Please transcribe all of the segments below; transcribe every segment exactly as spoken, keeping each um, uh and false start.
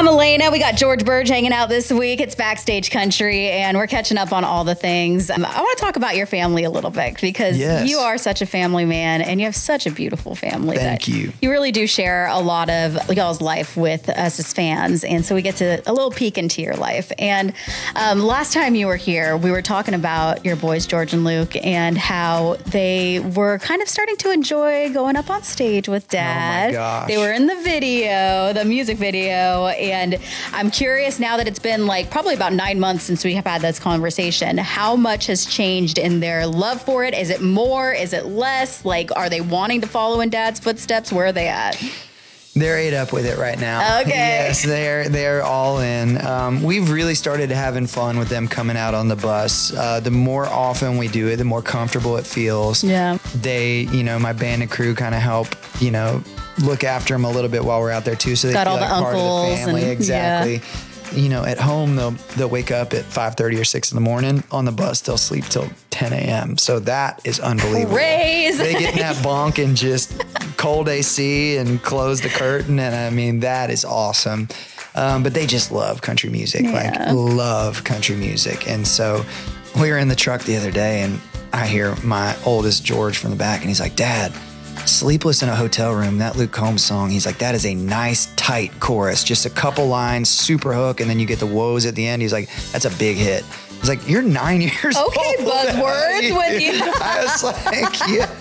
I'm Elena. We got George Burge hanging out this week. It's Backstage Country, and we're catching up on all the things. Um, I want to talk about your family a little bit because yes. you are such a family man, and you have such a beautiful family. Thank you. You really do share a lot of y'all's life with us as fans, and so we get to a little peek into your life. And um, last time you were here, we were talking about your boys, George and Luke, and how they were kind of starting to enjoy going up on stage with Dad. Oh my gosh. They were in the video, the music video, and I'm curious now that it's been like probably about nine months since we have had this conversation, how much has changed in their love for it? Is it more? Is it less? Like, are they wanting to follow in Dad's footsteps? Where are they at? They're ate up with it right now. Okay. Yes, they're they're all in. Um, we've really started having fun with them coming out on the bus. Uh, the more often we do it, the more comfortable it feels. Yeah. They, you know, my band and crew kind of help, you know, look after them a little bit while we're out there too, so they Got feel all like the part of the uncles family. and- Exactly. yeah. You know, at home they'll they'll wake up at five thirty or six in the morning. On the bus they'll sleep till ten a.m. So that is unbelievable. Praise. They get in that bunk and just cold A C and close the curtain, and I mean that is awesome. Um, but they just love country music, Yeah. like love country music. And so we were in the truck the other day, and I hear my oldest George from the back, and he's like, "Dad, Sleepless in a Hotel Room, that Luke Combs song," he's like, "that is a nice tight chorus, just a couple llines, super hook, and then you get the woes at the end." He's like, "That's a big hit." He's like, "You're nine years Okay, old." buzzwords with you. I was like,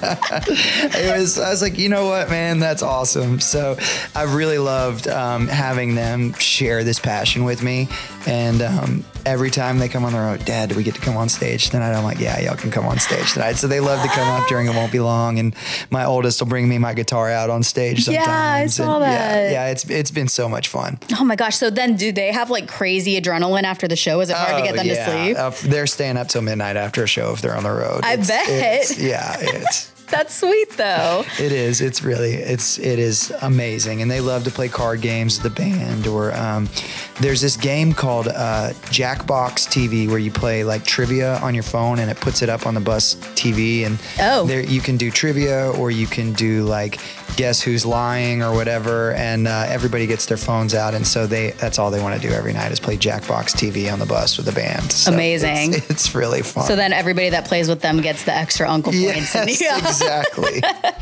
yeah. It was, I was like, you know what, man, that's awesome. So I've really loved um, having them share this passion with me. And um, every time they come on the road, "Dad, do we get to come on stage tonight?" I'm like, "Yeah, y'all can come on stage tonight." So they love to come up during It Won't Be Long. And my oldest will bring me my guitar out on stage sometimes. Yeah, I saw and that. Yeah, yeah, it's it's been so much fun. Oh my gosh. So then do they have like crazy adrenaline after the show? Is it hard to get them yeah. to sleep? Uh, they're staying up till midnight after a show if they're on the road. I It's- bet. it's- yeah, it's... That's sweet though. It is. It's really, it's, it is amazing. And they love to play card games with the band, or um, there's this game called uh, Jackbox T V where you play like trivia on your phone and it puts it up on the bus T V. And Oh. there you can do trivia, or you can do like guess who's lying or whatever. And uh, everybody gets their phones out. And so they, that's all they want to do every night is play Jackbox T V on the bus with the band. So Amazing. It's, it's really fun. So then everybody that plays with them gets the extra uncle points. yes, Yeah. exactly.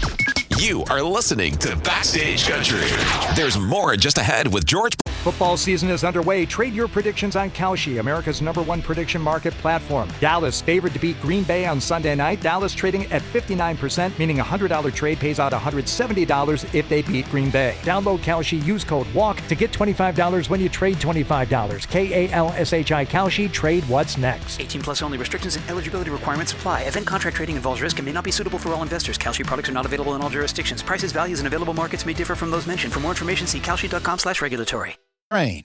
You are listening to Backstage Country. There's more just ahead with George. Football season is underway. Trade your predictions on Kalshi, America's number one prediction market platform. Dallas favored to beat Green Bay on Sunday night. Dallas trading at fifty-nine percent, meaning a one hundred dollars trade pays out one hundred seventy dollars if they beat Green Bay. Download Kalshi, use code WALK to get twenty-five dollars when you trade twenty-five dollars. K A L S H I Kalshi, trade what's next. eighteen plus only. Restrictions and eligibility requirements apply. Event contract trading involves risk and may not be suitable for all investors. Kalshi products are not available in all jurisdictions. Prices, values, and available markets may differ from those mentioned. For more information, see kalshi.com slash regulatory. Rain.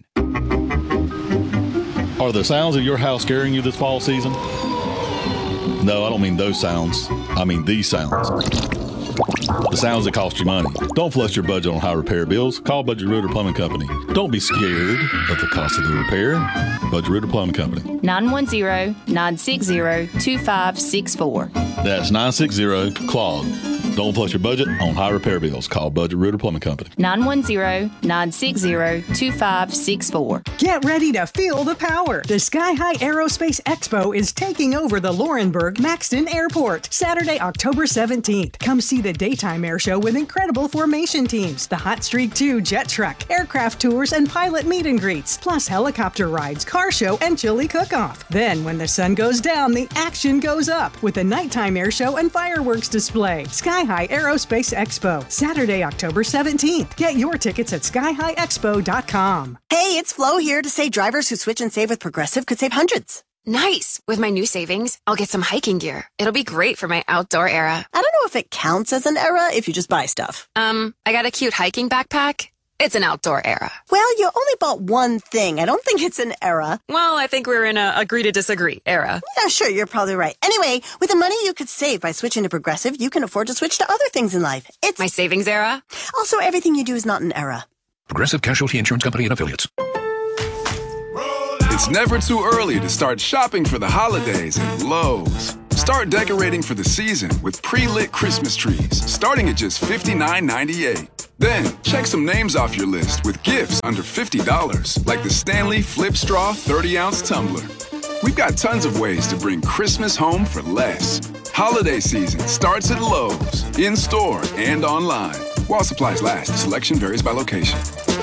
Are the sounds of your house scaring you this fall season? No, I don't mean those sounds. I mean these sounds. The sounds that cost you money. Don't flush your budget on high repair bills. Call Budget Rooter Plumbing Company. Don't be scared of the cost of the repair. Budget Rooter Plumbing Company. nine one zero, nine six zero, two five six four. That's nine six zero, C L O G. Don't flush your budget on high repair bills. Call Budget Rooter Plumbing Company. nine one zero, nine six zero, two five six four. Get ready to feel the power. The Sky High Aerospace Expo is taking over the Laurenburg Maxton Airport Saturday, October seventeenth. Come see the daytime air show with incredible formation teams, the Hot Streak two jet truck, aircraft tours, and pilot meet and greets, plus helicopter rides, car show, and chili cook-off. Then, when the sun goes down, the action goes up with a nighttime air show and fireworks display. Sky High Aerospace Expo, Saturday, October seventeenth. Get your tickets at sky high expo dot com. Hey, it's Flo here to say drivers who switch and save with Progressive could save hundreds. Nice! With my new savings, I'll get some hiking gear. It'll be great for my outdoor era. I don't know if it counts as an era if you just buy stuff. Um, I got a cute hiking backpack. It's an outdoor era. Well, you only bought one thing. I don't think it's an era. Well, I think we're in a agree to disagree era. Yeah, sure, you're probably right. Anyway, with the money you could save by switching to Progressive, you can afford to switch to other things in life. It's my savings era. Also, everything you do is not an era. Progressive Casualty Insurance Company and Affiliates. It's never too early to start shopping for the holidays at Lowe's. Start decorating for the season with pre-lit Christmas trees, starting at just fifty-nine ninety-eight. Then, check some names off your list with gifts under fifty dollars, like the Stanley Flip Straw thirty ounce tumbler. We've got tons of ways to bring Christmas home for less. Holiday season starts at Lowe's, in-store and online. While supplies last, selection varies by location.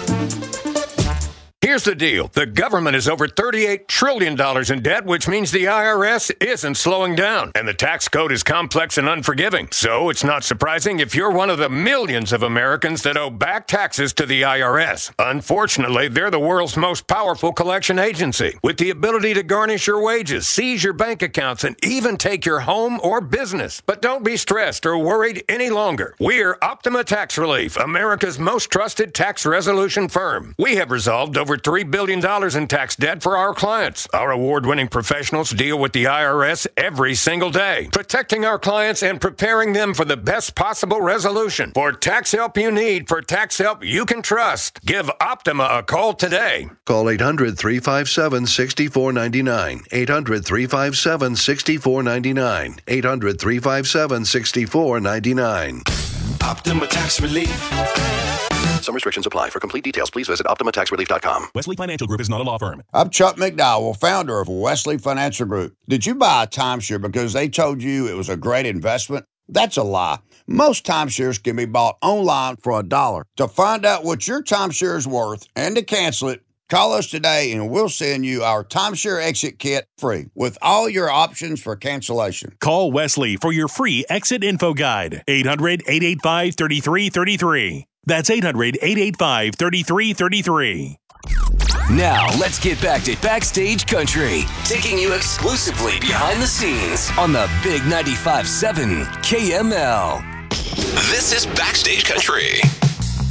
Here's the deal. The government is over thirty-eight trillion dollars in debt, which means the I R S isn't slowing down. And the tax code is complex and unforgiving. So it's not surprising if you're one of the millions of Americans that owe back taxes to the I R S. Unfortunately, they're the world's most powerful collection agency, with the ability to garnish your wages, seize your bank accounts, and even take your home or business. But don't be stressed or worried any longer. We're Optima Tax Relief, America's most trusted tax resolution firm. We have resolved over three billion dollars in tax debt for our clients. Our award-winning professionals deal with the I R S every single day, protecting our clients and preparing them for the best possible resolution. For tax help you need, for tax help you can trust, give Optima a call today. Call eight hundred, three five seven, six four nine nine. eight hundred, three five seven, six four nine nine. eight hundred, three five seven, six four nine nine. Optima Tax Relief. Some restrictions apply. For complete details, please visit Optima Tax Relief dot com. Wesley Financial Group is not a law firm. I'm Chuck McDowell, founder of Wesley Financial Group. Did you buy a timeshare because they told you it was a great investment? That's a lie. Most timeshares can be bought online for a dollar. To find out what your timeshare is worth and to cancel it, call us today and we'll send you our timeshare exit kit free with all your options for cancellation. Call Wesley for your free exit info guide. eight hundred, eight eight five, three three three three. That's eight hundred, eight eight five, three three three three. Now, let's get back to Backstage Country, taking you exclusively behind the scenes on the Big ninety-five point seven K M L. This is Backstage Country.